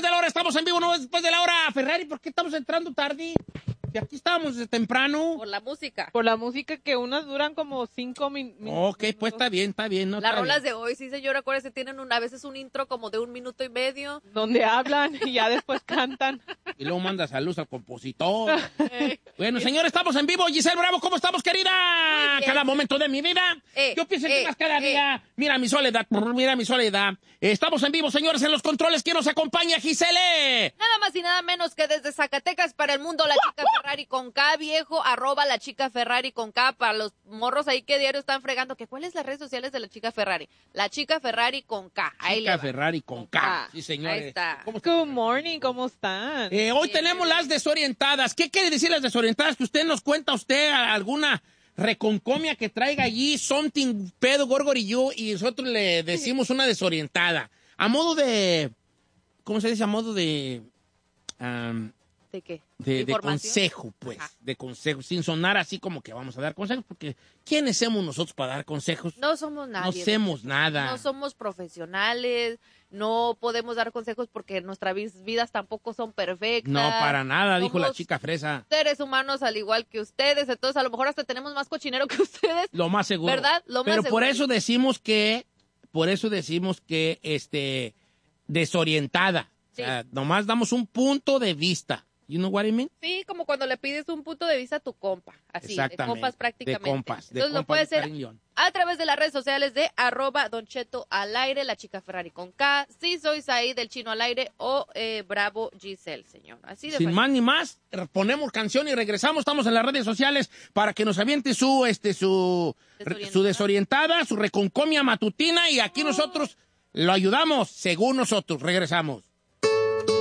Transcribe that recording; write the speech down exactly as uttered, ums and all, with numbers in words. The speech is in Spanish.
después de la hora, estamos en vivo, no después de la hora. Ferrari, ¿por qué estamos entrando tarde? Si aquí estábamos desde temprano. Por la música. Por la música que unas duran como cinco min minutos. Ok, pues está bien, está bien. No, Las está rolas bien. de hoy, sí, señor, acuérdese, tienen un, a veces un intro como de un minuto y medio. Donde hablan y ya después cantan. Y luego manda saludos al compositor. Bueno, señor, estamos en vivo. Giselle Bravo, ¿cómo estamos, querida? Cada momento de mi vida. Eh, Yo pienso eh, que más cada eh. día. Mira mi soledad, mira mi soledad. Estamos en vivo, señores, en los controles. ¿Quién nos acompaña, Giselle? Nada más y nada menos que desde Zacatecas para el mundo, la chica Ferrari con K, viejo, arroba la chica Ferrari con K, para los morros ahí que diario están fregando, que ¿cuáles las redes sociales de la chica Ferrari? La chica Ferrari con K, ahí Chica le va. Ferrari con K. K. Sí, señores. Ahí está. ¿Cómo está? Good morning, ¿cómo están? Eh, hoy Bien, tenemos bien. las desorientadas. ¿Qué quiere decir las desorientadas? Que usted nos cuenta usted alguna reconcomia que traiga allí, something pedo, gorgorillo, y nosotros le decimos una desorientada. A modo de, ¿cómo se dice? A modo de, um, ¿De qué? de, de ¿Información? consejo, pues, Ajá. de consejo, sin sonar así como que vamos a dar consejos, porque ¿quiénes somos nosotros para dar consejos? No somos No nadie. hacemos nada. No somos profesionales, no podemos dar consejos porque nuestras vis- vidas tampoco son perfectas. No, para nada, dijo la Somos chica fresa. seres humanos al igual que ustedes, entonces a lo mejor hasta tenemos más cochinero que ustedes. Lo más seguro. ¿Verdad? Lo más Pero por seguro. eso decimos que, por eso decimos que, este, desorientada. Sí. O sea, nomás damos un punto de vista. You know what I mean? Sí, como cuando le pides un punto de vista a tu compa, así, de Exactamente. compas prácticamente. De compas. De Entonces lo compas puede de ser cariño. a través de las redes sociales de arroba Don Cheto al aire, la chica Ferrari con K, si soy Saí del Chino al aire o eh, Bravo Giselle, señor. Así de Sin fácil. más ni más, ponemos canción y regresamos. Estamos en las redes sociales para que nos aviente su, este, su, Desorientada. su desorientada, su reconcomia matutina y aquí nosotros lo ayudamos según nosotros. Regresamos.